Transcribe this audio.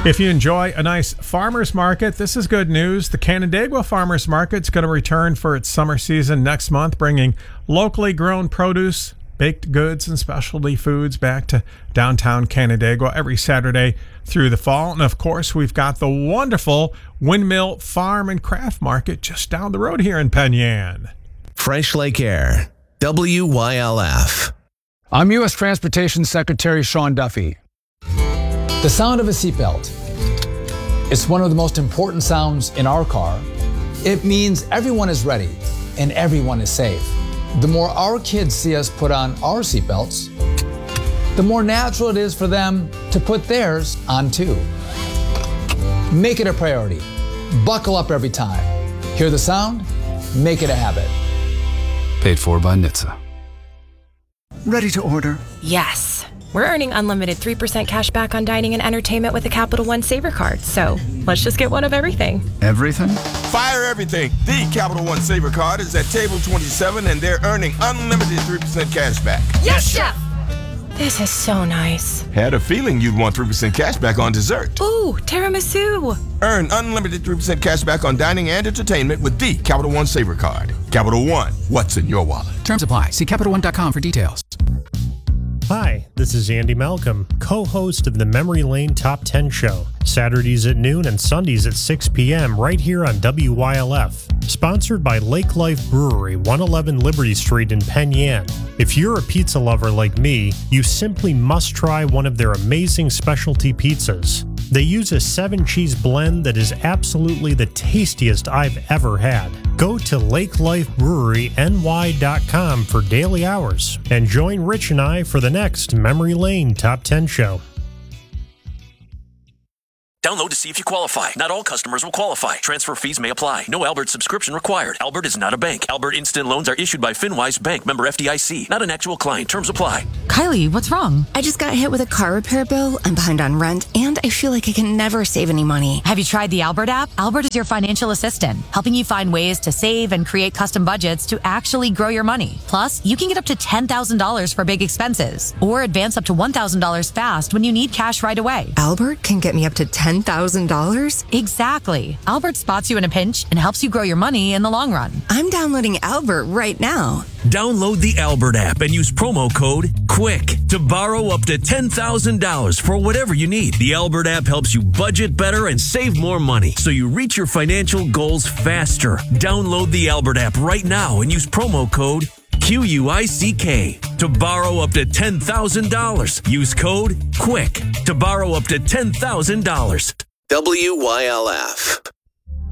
If you enjoy a nice farmer's market, this is good news. The Canandaigua Farmer's Market is going to return for its summer season next month, bringing locally grown produce, baked goods, and specialty foods back to downtown Canandaigua every Saturday through the fall. And of course, we've got the wonderful Windmill Farm and Craft Market just down the road here in Penn Yan. Fresh Lake Air, WYLF. I'm U.S. Transportation Secretary Sean Duffy. The sound of a seatbelt. It's one of the most important sounds in our car. It means everyone is ready and everyone is safe. The more our kids see us put on our seatbelts, the more natural it is for them to put theirs on too. Make it a priority. Buckle up every time. Hear the sound? Make it a habit. Paid for by NHTSA. Ready to order? Yes. We're earning unlimited 3% cash back on dining and entertainment with a Capital One Saver card. So let's just get one of everything. Everything? Fire everything. The Capital One Saver card is at table 27 and they're earning unlimited 3% cash back. Yes, Chef! This is so nice. Had a feeling you'd want 3% cash back on dessert. Ooh, tiramisu. Earn unlimited 3% cash back on dining and entertainment with the Capital One Saver card. Capital One, what's in your wallet? Terms apply. See CapitalOne.com for details. Hi, this is Andy Malcolm, co-host of the Memory Lane Top 10 Show, Saturdays at noon and Sundays at 6 p.m. right here on WYLF. Sponsored by Lake Life Brewery, 111 Liberty Street in Penn Yan. If you're a pizza lover like me, you simply must try one of their amazing specialty pizzas. They use a 7-cheese blend that is absolutely the tastiest I've ever had. Go to lakelifebreweryny.com for daily hours and join Rich and I for the next Memory Lane Top 10 Show. Download to see if you qualify. Not all customers will qualify. Transfer fees may apply. No Albert subscription required. Albert is not a bank. Albert Instant Loans are issued by FinWise Bank, member FDIC. Not an actual client. Terms apply. Kylie, what's wrong? I just got hit with a car repair bill. I'm behind on rent, and I feel like I can never save any money. Have you tried the Albert app? Albert is your financial assistant, helping you find ways to save and create custom budgets to actually grow your money. Plus, you can get up to $10,000 for big expenses, or advance up to $1,000 fast when you need cash right away. Albert can get me up to $10,000? Exactly. Albert spots you in a pinch and helps you grow your money in the long run. I'm downloading Albert right now. Download the Albert app and use promo code QUICK to borrow up to $10,000 for whatever you need. The Albert app helps you budget better and save more money so you reach your financial goals faster. Download the Albert app right now and use promo code QUICK to borrow up to $10,000. Use code QUICK to borrow up to $10,000. WYLF.